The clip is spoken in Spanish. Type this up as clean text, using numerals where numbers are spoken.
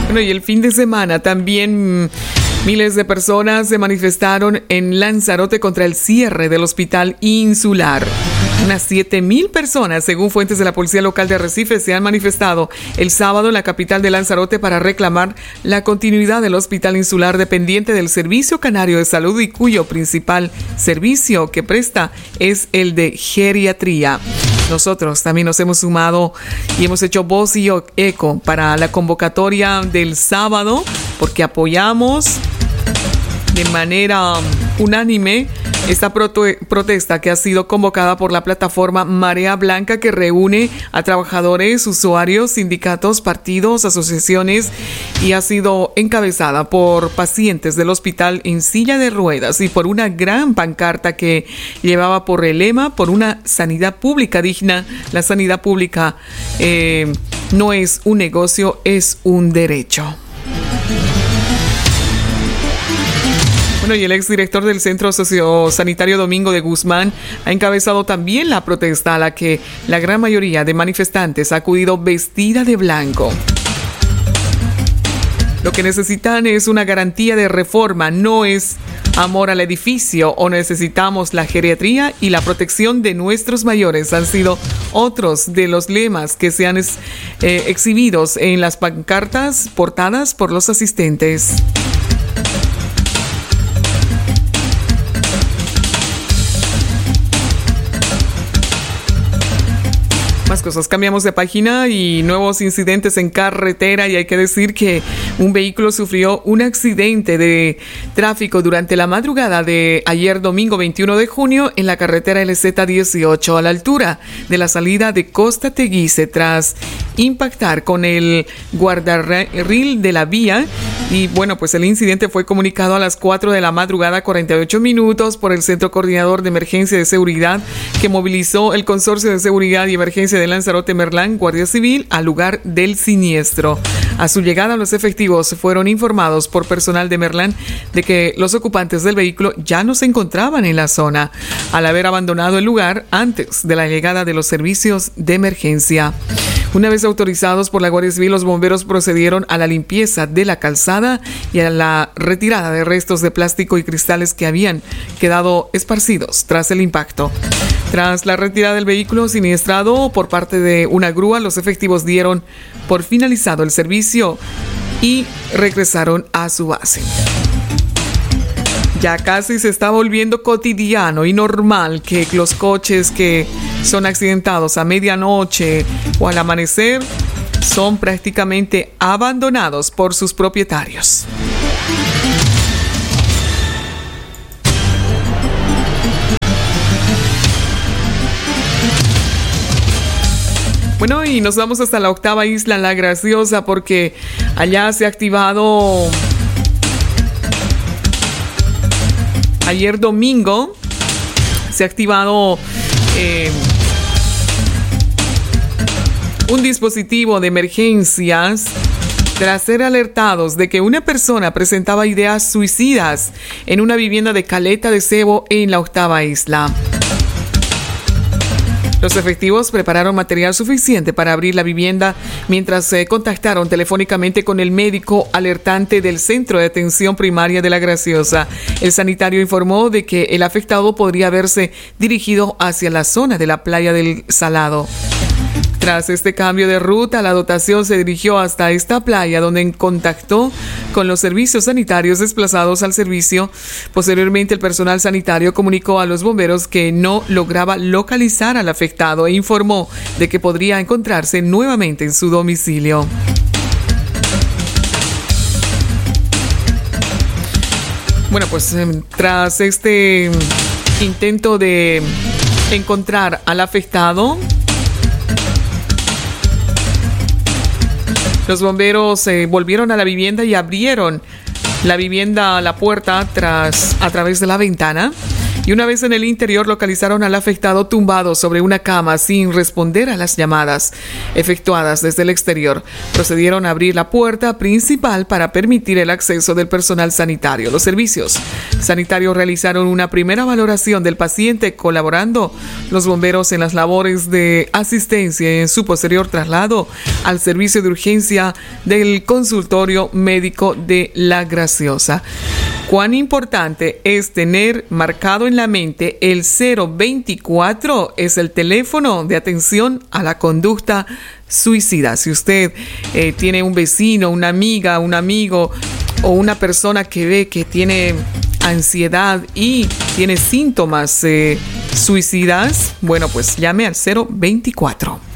Bueno, y el fin de semana también miles de personas se manifestaron en Lanzarote contra el cierre del hospital insular. Unas 7,000 personas, según fuentes de la policía local de Arrecife, se han manifestado el sábado en la capital de Lanzarote para reclamar la continuidad del hospital insular dependiente del Servicio Canario de Salud y cuyo principal servicio que presta es el de geriatría. Nosotros también nos hemos sumado y hemos hecho voz y eco para la convocatoria del sábado porque apoyamos de manera unánime esta protesta que ha sido convocada por la plataforma Marea Blanca, que reúne a trabajadores, usuarios, sindicatos, partidos, asociaciones, y ha sido encabezada por pacientes del hospital en silla de ruedas y por una gran pancarta que llevaba por el lema: por una sanidad pública digna. La sanidad pública no es un negocio, es un derecho. Y el exdirector del Centro Sociosanitario Domingo de Guzmán ha encabezado también la protesta a la que la gran mayoría de manifestantes ha acudido vestida de blanco. Lo que necesitan es una garantía de reforma, no es amor al edificio, o necesitamos la geriatría y la protección de nuestros mayores. Han sido otros de los lemas que se han exhibidos en las pancartas portadas por los asistentes. Más cosas, cambiamos de página y nuevos incidentes en carretera, y hay que decir que un vehículo sufrió un accidente de tráfico durante la madrugada de ayer domingo 21 de junio en la carretera LZ18 a la altura de la salida de Costa Teguise tras impactar con el guardarril de la vía. Y bueno, pues el incidente fue comunicado a las 4 de la madrugada, 48 minutos, por el Centro Coordinador de Emergencia de Seguridad, que movilizó el Consorcio de Seguridad y Emergencia de Lanzarote Merlán, Guardia Civil, al lugar del siniestro. A su llegada, los efectivos fueron informados por personal de Merlán de que los ocupantes del vehículo ya no se encontraban en la zona, al haber abandonado el lugar antes de la llegada de los servicios de emergencia. Una vez autorizados por la Guardia Civil, los bomberos procedieron a la limpieza de la calzada y a la retirada de restos de plástico y cristales que habían quedado esparcidos tras el impacto. Tras la retirada del vehículo siniestrado por parte de una grúa, los efectivos dieron por finalizado el servicio y regresaron a su base. Ya casi se está volviendo cotidiano y normal que los coches que son accidentados a medianoche o al amanecer son prácticamente abandonados por sus propietarios. Bueno, y nos vamos hasta la octava isla, La Graciosa, porque allá se ha activado ayer domingo, se ha activado un dispositivo de emergencias tras ser alertados de que una persona presentaba ideas suicidas en una vivienda de Caleta de Cebo en la octava isla. Los efectivos prepararon material suficiente para abrir la vivienda mientras se contactaron telefónicamente con el médico alertante del Centro de Atención Primaria de La Graciosa. El sanitario informó de que el afectado podría haberse dirigido hacia la zona de la playa del Salado. Tras este cambio de ruta, la dotación se dirigió hasta esta playa, donde contactó con los servicios sanitarios desplazados al servicio. Posteriormente, el personal sanitario comunicó a los bomberos que no lograba localizar al afectado e informó de que podría encontrarse nuevamente en su domicilio. Bueno, pues tras este intento de encontrar al afectado, los bomberos volvieron a la vivienda y abrieron la vivienda, la puerta a través de la ventana. y una vez en el interior localizaron al afectado tumbado sobre una cama sin responder a las llamadas efectuadas desde el exterior. Procedieron a abrir la puerta principal para permitir el acceso del personal sanitario. Los servicios sanitarios realizaron una primera valoración del paciente, colaborando los bomberos en las labores de asistencia y en su posterior traslado al servicio de urgencia del consultorio médico de La Graciosa. Cuán importante es tener marcado en la mente el 024, es el teléfono de atención a la conducta suicida. Si usted tiene un vecino, una amiga, un amigo o una persona que ve que tiene ansiedad y tiene síntomas suicidas, bueno, pues llame al 024.